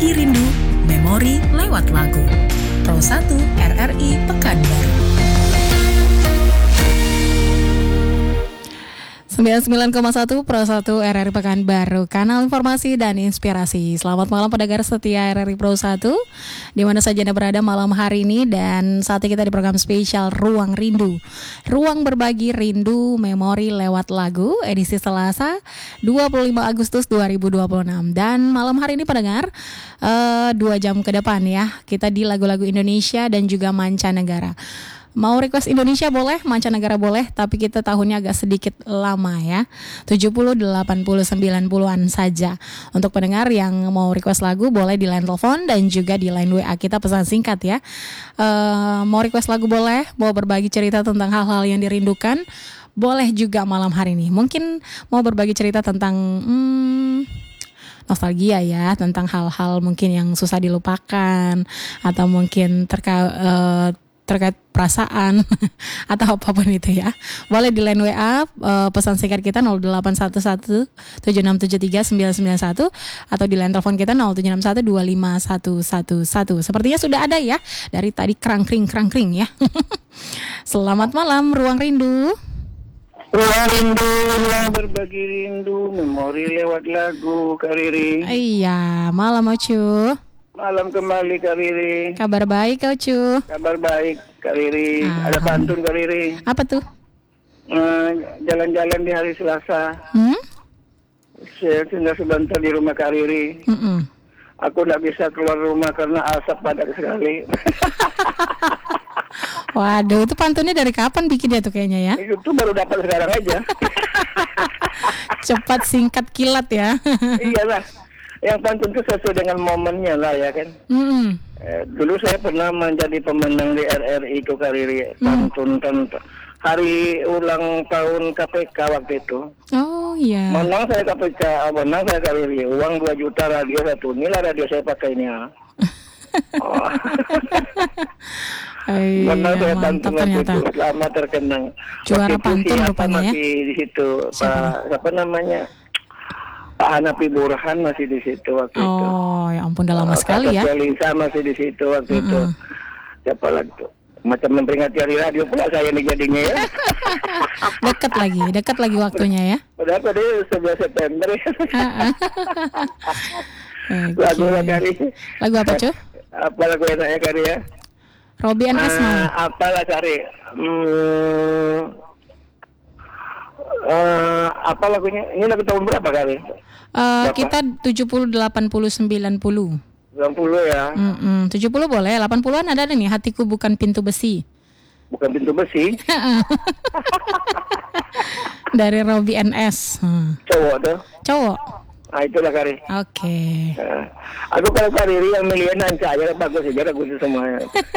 berbagi rindu, memori lewat lagu. Pro 1 RRI Pekanbaru. 99,1 Pro 1 RRI Pekanbaru, kanal informasi dan inspirasi. Selamat malam pendengar setia RRI Pro 1, di mana saja Anda berada malam hari ini. Dan saatnya kita di program spesial Ruang Rindu, ruang berbagi rindu memori lewat lagu, edisi Selasa 25 Agustus 2026. Dan malam hari ini pendengar, 2 jam ke depan ya, kita di lagu-lagu Indonesia dan juga mancanegara. Mau request Indonesia boleh, mancanegara boleh, tapi kita tahunnya agak sedikit lama ya, 70, 80, 90-an saja. Untuk pendengar yang mau request lagu boleh di line telepon dan juga di line WA kita pesan singkat ya. Mau request lagu boleh, mau berbagi cerita tentang hal-hal yang dirindukan boleh juga malam hari ini. Mungkin mau berbagi cerita tentang nostalgia ya, tentang hal-hal mungkin yang susah dilupakan, atau mungkin terkait perasaan atau apapun itu ya. Boleh di line WA, pesan singkat kita 0811 7673 991 atau di line telepon kita 0761 25111. Sepertinya sudah ada ya dari tadi krang-kring ya. Selamat malam Ruang Rindu. Ruang rindu, ruang berbagi rindu, memori lewat lagu, Kak Riri. Iya, malam Ocu. Malam kembali, Kak Riri. Kabar baik Ocu. Kabar baik, Kak Riri. Ada pantun, Kak Riri. Apa tuh? Jalan-jalan di hari Selasa. Saya tinggal sebentar di rumah Kak Riri. Aku tidak bisa keluar rumah karena asap padat sekali. Waduh, itu pantunnya dari kapan bikinnya tuh kayaknya ya? Itu baru dapat sekarang aja. Cepat, singkat, kilat ya. Iyalah. Yang pantun itu sesuai dengan momennya lah ya kan. Dulu saya pernah menjadi pemenang di RRI itu Kak Riri. Pantun hari ulang tahun KPK waktu itu. Oh iya. Menang saya KPK, menang saya Kak Riri. Uang 2 juta, radio 1. Inilah radio saya pakai ini ya. Iya, saya mantap ternyata. itu lama terkenang. Juara pantun rupanya ya. Masih di situ. Apa namanya? Pak Hanafi Burhan masih di situ waktu itu. Oh ya ampun, udah lama sekali ya. Lisa masih di situ waktu itu. Siapa lagi tuh? Macam memperingati hari radio pula saya nih jadinya ya. Dekat lagi waktunya ya. Udah pada 11 September ya. Lagu Kari. Lagu apa cuy? Apa lagu enaknya Kari ya? Robby NS mau. Apalah Kari? Apa lagunya? Ini lagu tahun berapa Kari? Kita 70, 80, 90. 90 ya. 70 boleh, 80-an ada nih, Hatiku Bukan Pintu Besi. Bukan pintu besi. Dari Robby NS. Cowok tuh. Cowok. Nah itulah Kari. Oke. Aku kalau Kari yang milihan aja bagus aja lagu itu semuanya.